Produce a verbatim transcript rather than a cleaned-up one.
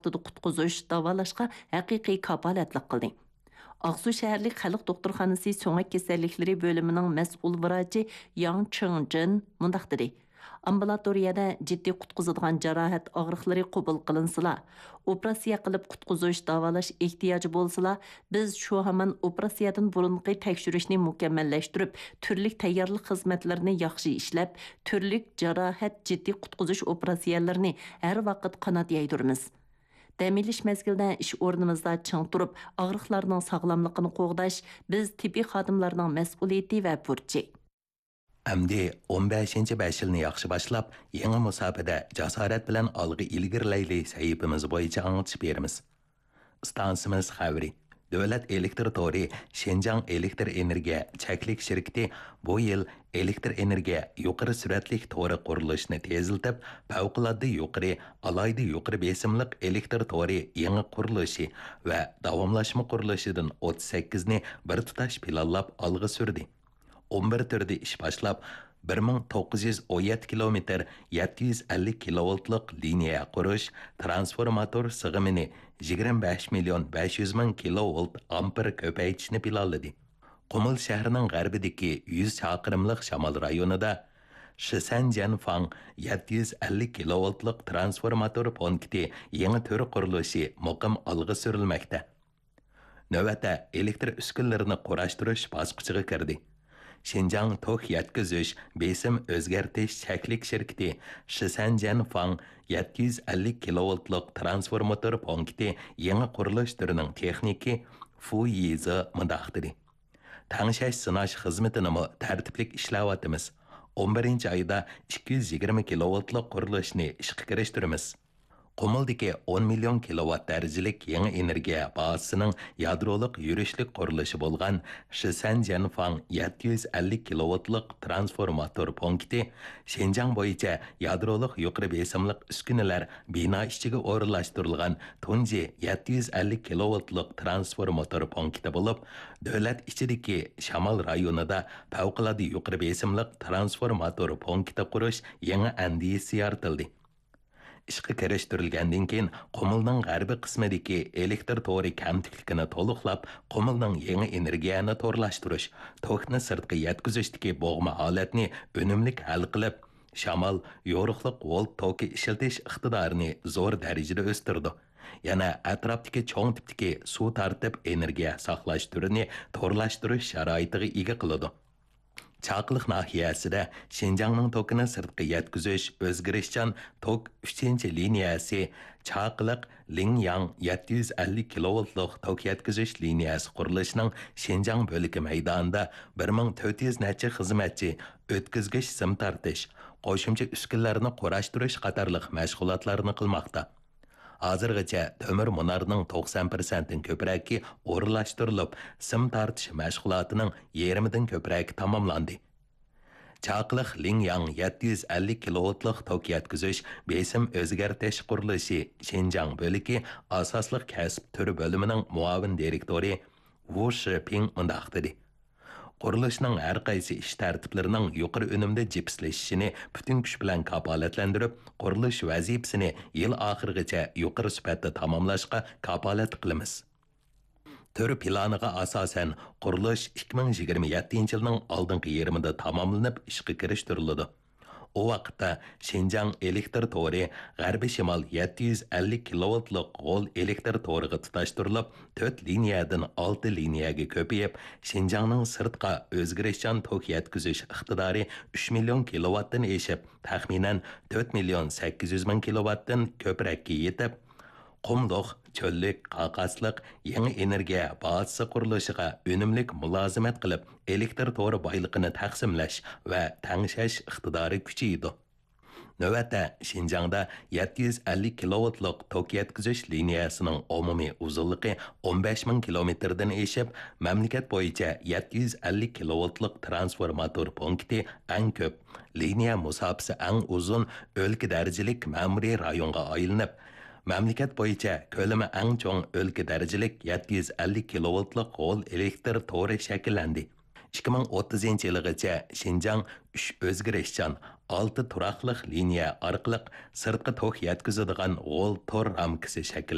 qutquzush, davolashga haqiqiy kapolatlik qildi. Aqsu shaharlik xalq doktorxonasi so'ngak kasalliklari bo'limining mas'ul vrachi Yang Chengjin mundaq dedi. Ambulatoriyada jiddiy qutqizadigan jarohat og'riqlari qabul qilinsila, operatsiya qilib qutqizish, davolash ehtiyoji bo'lsila, biz shu hamon operatsiyadan burunqi tekshirishni mukammallashtirib, turli tayyorlik xizmatlarini yaxshi ishlab, turli jarohat jiddiy qutqizish operatsiyalarini har vaqt qanot yaydiramiz. Dəmiliş məzgildə iş o'rnimizda çiң turib, og'riqlarning sog'lomligini qo'g'dash biz tibbiy xodimlarning mas'uliyati va burchi. Әмді он beshinchi besh yilni yaxshi boshlab, yangi musofada jasorat bilan olg'a ilgirlayli sahifamiz bo'yicha anglitib beramiz. Stansimiz xabari. Davlat elektr tori Şinjan elektr energiya cheklik shirkati bu yil elektr energiya yuqori suratli tori qurilishini teziltib, favqulodda yuqori, alayda yuqori besimliq elektr tori yangi qurilishi va davomlashma qurilishidan o'ttiz sakkiz ni bir tutash planlab olg'a surdi. o'n bir turda ish boshlab bir ming to'qqiz yuz o'n yetti kilometr yetti yuz ellik kilovoltlik liniya qurish, transformator sig'imini yigirma besh million besh yuz ming kilovolt amper ko'paytirishni planladi. Qumul shahrining g'arbidagi yuz chaqirimlik Shamol rayonida Shisanjanfang yetti yuz ellik kilovoltlik transformator punkti yangi turi qurilishi muqim olg'a surilmoqda. Navbatda elektr uskunalarini qurashtirish bosqichiga kirdi. Şinjan tok yetkizish besim o'zgartish cheklik shirkati Shisanjanfang yetti yuz ellik kilovoltlik transformator punkti yangi qurilish turining texniki Fu Yizi mundaq dedi. Tangshash sinash xizmatini tartiblik ishlayotimiz. o'n birinchi oyda ikki yuz yigirma kilovoltlik qurilishni ishga kirishtiramiz. Qumuldagi o'n million kilovat darajalik yangi energiya bazasining yadrolik yurishlik qurilishi bo'lgan Shisanjanfang yetti yuz ellik kilovatlik transformator punkti Şinjan bo'yicha yadrolik yuqori besimliq uskunalar bino ichiga o'rinlashtirilgan tunji yetti yuz ellik kilovatlik transformator punkti bo'lib, davlat ichidagi Shamol rayonida favqulodda yuqori besimliq transformator punkti qurish yangi andisi yaratildi. ishga kirishtirilgandan keyin Qumulning g'arbiy qismidagi elektr tori kamtikligini to'liqlab, Qumulning yangi energiyani to'rlashtirish, tokni sirtqa yetkazishdagi bo'g'ma holatni unumli hal qilib, shamol, yo'riqliq volt toki ishiltish iqtidorini zo'r darajada o'stirdi. Yana atrofdagi cho'ng tipdagi suv tartib energiya saqlash turini to'rlashtirish sharoitiga ega qiladi. Chaqliq nahiyasida Şinjanning tokini sirtqa yetkazish o'zgarishchan tok uchinchi liniyasi Chaqliq Lingyang yetti yuz ellik kilovoltlik tok yetkazish liniyasi qurilishining Şinjan bo'ligi maydonida bir ming to'rt yuz necha xizmatchi o'tkazgich sim tartish, qo'shimcha uskunlarni qurashtirish qatorliq mashg'ulotlarni qilmoqda. Hozirgacha temir munarning to'qson prosentdan ko'pragi o'rinlashtirilib, sim tartish mashg'ulotining yarmidan ko'pragi tamomlandi. Chaqliq Lingyang yetti yuz ellik kilovoltlik tok yetkazish besim o'zgartish qurilishi Şinjan bo'ligi asosliq kasb turi bo'limining muavin direktori Wu Shiping mundaq dedi. Qurilishning har qaysi ish tartiblarining yuqori unumda jipslashishini butun kuch bilan kapolatlantirib, qurilish vazifasini yil oxirigacha yuqori sifatda tamomlashga kapolat qilamiz. Turi planiga asosan qurilish ikki ming yigirma yettinchi yilning oldingi yarmida tamomlanib ishga kirishtiriladi. O vaqtda Şinjan elektr tori g'arbiy shimol yetti yuz ellik kilovoltlik g'ol elektr toriga tutashtirilib, to'rt liniyadan olti liniyaga ko'payib, Şinjanning sirtqa o'zgarishchan tok yetkazish iqtidori uch million kilovatdan eshib, taxminan to'rt million sakkiz yuz ming kilovatdan ko'prikka yetib, Qumliq, cho'llik, qaqasliq yangi energiya bazasi qurilishiga unumlik mulozimat qilib, elektr tori boyligini taqsimlash va tangshash iqtidori kuchaydi. Navbatda Şinjanda yetti yuz ellik kilovoltlik tok yetkazish liniyasining umumiy uzunligi o'n besh ming kilometrdan eshib, mamlakat bo'yicha yetti yuz ellik kilovoltlik transformator punkti eng ko'p, liniya musofasi eng uzun o'lka darajalik ma'muriy rayonga aylanib, mamlakat bo'yicha ko'lami eng cho'ng o'lka darajalik yetti yuz ellik kilovoltlik g'ol elektr tori shakllandi. ikki ming o'ttizinchi yilgacha Şinjan uch o'zgarishchan olti turaqliq liniya orqali sirtqa tok yetkazadigan g'ol tor ramkasi shakl